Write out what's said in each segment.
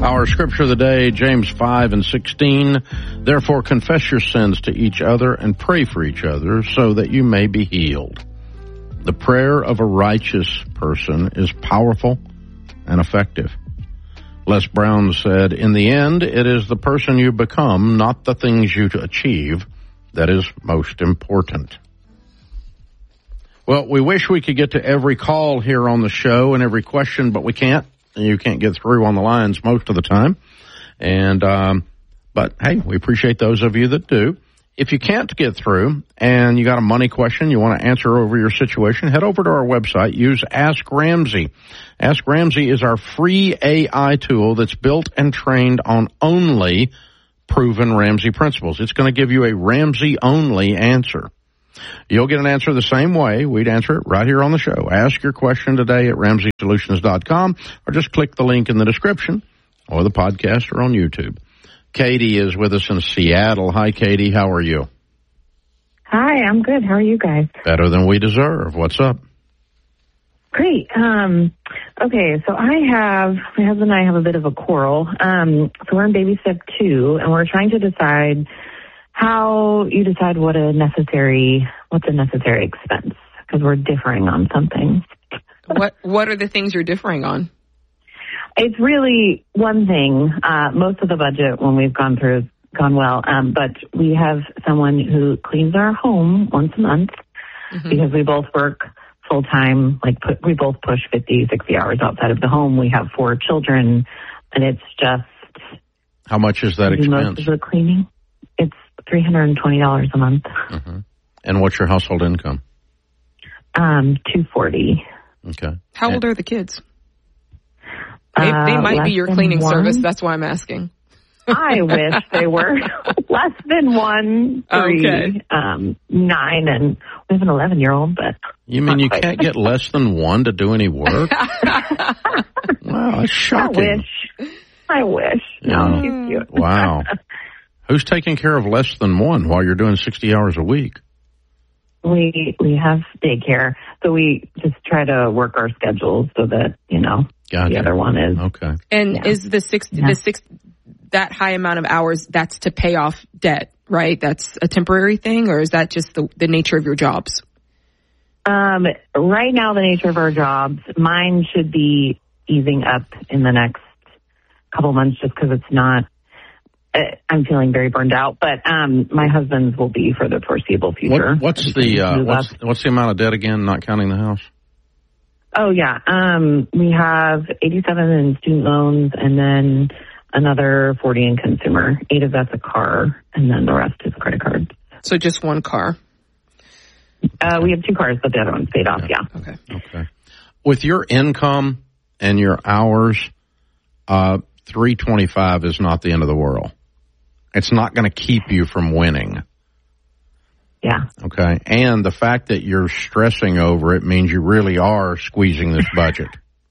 Our scripture of the day, James 5:16. Therefore confess your sins to each other and pray for each other so that you may be healed. The prayer of a righteous person is powerful and effective. Les Brown said, in the end, it is the person you become, not the things you achieve, that is most important. Well, we wish we could get to every call here on the show and every question, but we can't. You can't get through on the lines most of the time. But hey, we appreciate those of you that do. If you can't get through and you got a money question you want to answer over your situation, head over to our website. Use Ask Ramsey. Ask Ramsey is our free AI tool that's built and trained on only proven Ramsey principles. It's going to give you a Ramsey-only answer. You'll get an answer the same way. We'd answer it right here on the show. Ask your question today at RamseySolutions.com or just click the link in the description or the podcast or on YouTube. Katie is with us in Seattle. Hi, Katie. How are you? Hi, I'm good. How are you guys? Better than we deserve. What's up? Great. Okay, so my husband and I have a bit of a quarrel. So we're in baby step 2, and we're trying to decide how you decide what's a necessary expense, because we're differing on something. What are the things you're differing on? It's really one thing. Most of the budget when we've gone through has gone well, but we have someone who cleans our home once a month because we both work full time. We both push 50, 60 hours outside of the home. We have 4 children, and it's just. How much is that expense? Most of the cleaning. It's $320 a month. Mm-hmm. And what's your household income? $240. Okay. How old are the kids? They might be your cleaning service. That's why I'm asking. I wish they were less than 1, 3, okay. 9, and we have an 11-year-old. But you mean you can't get less than 1 to do any work? Wow, that's shocking. I wish. No, he's cute. Wow. Who's taking care of less than 1 while you're doing 60 hours a week? We have daycare, so we just try to work our schedules so that Gotcha. The other one is okay. And is the 60 that high amount of hours, that's to pay off debt, right? That's a temporary thing, or is that just the nature of your jobs? Right now, the nature of our jobs, mine should be easing up in the next couple months, just because it's not. I'm feeling very burned out, but my husband's will be for the foreseeable future. What's the amount of debt again, not counting the house? Oh, yeah. We have 87 in student loans and then another 40 in consumer. 8 of that's a car, and then the rest is credit cards. So just 1 car? We have 2 cars, but the other one's paid off, yeah. Okay. With your income and your hours, $325 is not the end of the world. It's not going to keep you from winning. Yeah. Okay. And the fact that you're stressing over it means you really are squeezing this budget.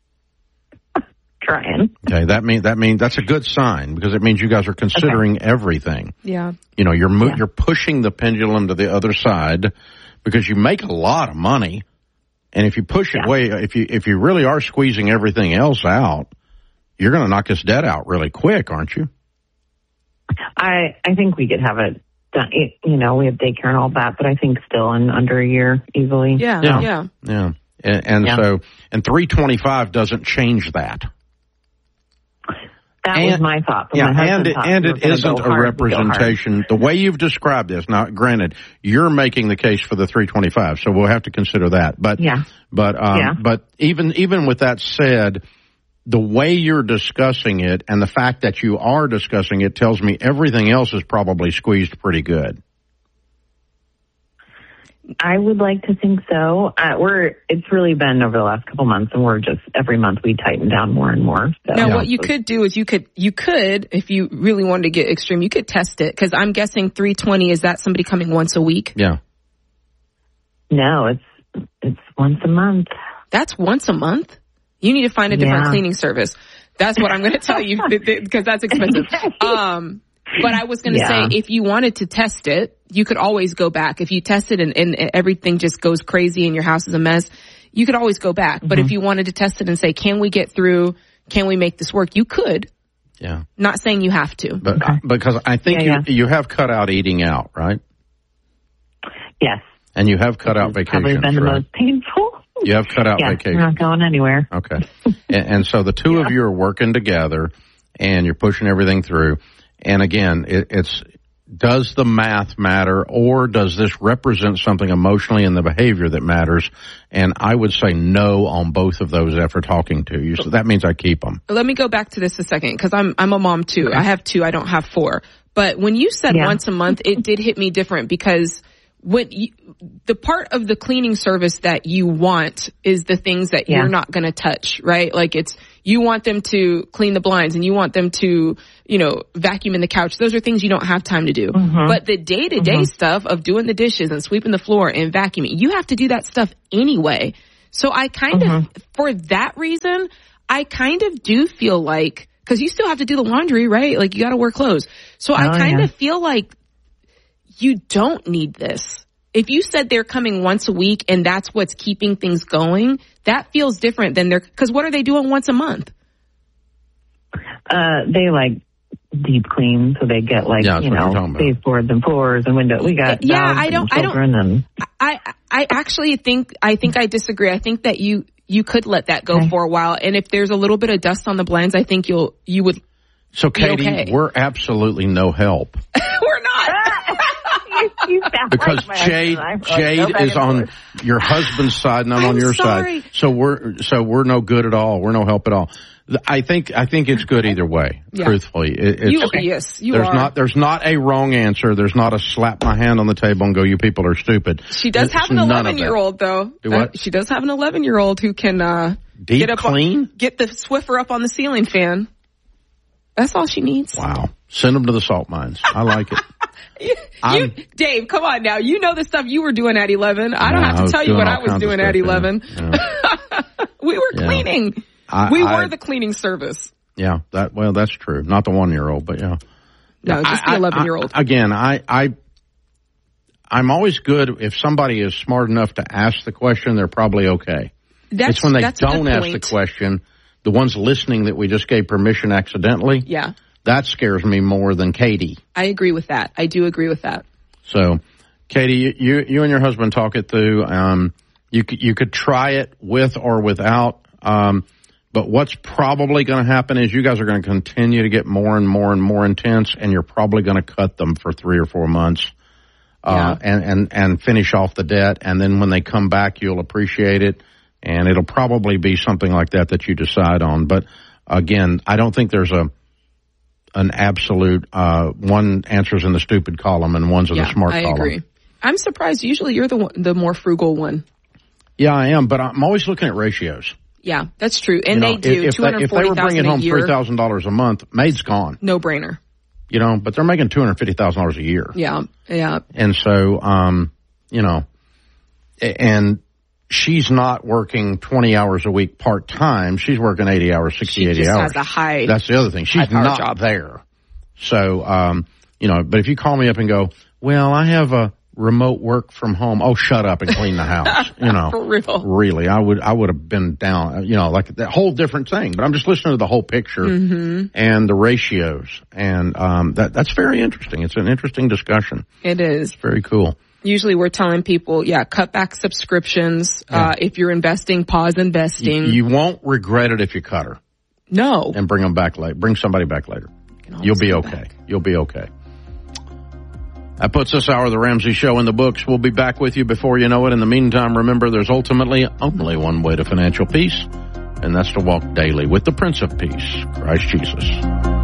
Trying. Okay. That means that's a good sign, because it means you guys are considering everything. Yeah. You're pushing the pendulum to the other side because you make a lot of money. And if you push it way, if you really are squeezing everything else out, you're going to knock this debt out really quick, aren't you? I think we could have it done. We have daycare and all that, but I think still in under a year easily. Yeah. And so $325 doesn't change that. That was my thought. And it isn't a representation. The way you've described this, now granted, you're making the case for the $325, so we'll have to consider that. But even with that said, the way you're discussing it and the fact that you are discussing it tells me everything else is probably squeezed pretty good. I would like to think so. It's really been over the last couple months, and we're just every month we tighten down more and more. So. Now, what you could do is you could, if you really wanted to get extreme, you could test it, because I'm guessing 320, is that somebody coming once a week? Yeah. No, it's once a month. That's once a month? You need to find a different cleaning service. That's what I'm going to tell you, because that's expensive. But I was going to say, if you wanted to test it, you could always go back. If you test it and everything just goes crazy and your house is a mess, you could always go back. But if you wanted to test it and say, can we get through? Can we make this work? You could. Yeah. Not saying you have to. But because I think you have cut out eating out, right? Yes. And you have cut out vacations, probably been the right? most painful. You have cut out vacations. We're not going anywhere. Okay. And so the two of you are working together, and you're pushing everything through. And again, it's does the math matter, or does this represent something emotionally in the behavior that matters? And I would say no on both of those after talking to you. So that means I keep them. Let me go back to this a second, because I'm a mom too. Okay. I have 2. I don't have 4. But when you said once a month, it did hit me different, because the part of the cleaning service that you want is the things that you're not going to touch, right? Like you want them to clean the blinds, and you want them to, vacuum in the couch. Those are things you don't have time to do. Mm-hmm. But the day-to-day stuff of doing the dishes and sweeping the floor and vacuuming, you have to do that stuff anyway. So I kind of, for that reason, I kind of do feel like, because you still have to do the laundry, right? Like you got to wear clothes. So I kind of feel like you don't need this. If you said they're coming once a week and that's what's keeping things going, that feels different than because what are they doing once a month? They deep clean, so they get baseboards and floors and windows. We got children. I actually think I disagree. I think that you could let that go for a while, and if there's a little bit of dust on the blinds, I think you would. So Katie, we're absolutely no help. We're not. Because Jade is on your husband's side, not on your side. So we're no good at all. We're no help at all. I think it's good either way. Truthfully, there's not a wrong answer. There's not a slap my hand on the table and go, you people are stupid. She does have an 11-year-old though. She does have an 11-year-old who can deep clean, get the Swiffer up on the ceiling fan. That's all she needs. Wow. Send them to the salt mines. I like it. Dave, come on now. You know the stuff you were doing at 11. I don't have to tell you what I was doing at 11. Yeah. We were cleaning. We were the cleaning service. Yeah, that's true. Not the 1-year-old, but yeah. No, just the 11-year-old. Again, I'm always good if somebody is smart enough to ask the question, they're probably okay. It's when they don't ask the question, the ones listening that we just gave permission accidentally. Yeah. That scares me more than Katie. I agree with that. I do agree with that. So, Katie, you and your husband talk it through. You could try it with or without. But what's probably going to happen is you guys are going to continue to get more and more and more intense, and you're probably going to cut them for 3 or 4 months, and finish off the debt. And then when they come back, you'll appreciate it, and it'll probably be something like that you decide on. But again, I don't think there's an absolute one answers in the stupid column and one's in the smart column. I agree. I'm surprised. Usually you're the more frugal one. Yeah, I am, but I'm always looking at ratios. Yeah, that's true. And they do. If they were bringing home $3,000 a month, maid's gone. No brainer. But they're making $250,000 a year. Yeah, yeah. And so, and she's not working 20 hours a week part-time. She's working 80 hours, 60, 80 hours. She just has a high. That's the other thing. She's not job. There. So, but if you call me up and go, well, I have a remote work from home. Oh, shut up and clean the house. For real. Really, I would have been down, like that whole different thing. But I'm just listening to the whole picture and the ratios. And, that's very interesting. It's an interesting discussion. It is. It's very cool. Usually we're telling people, cut back subscriptions. Yeah. If you're investing, pause investing. You won't regret it if you cut her. No. And bring them back later. Bring somebody back later. You'll be okay. You'll be okay. That puts this hour of the Ramsey Show in the books. We'll be back with you before you know it. In the meantime, remember there's ultimately only one way to financial peace, and that's to walk daily with the Prince of Peace, Christ Jesus.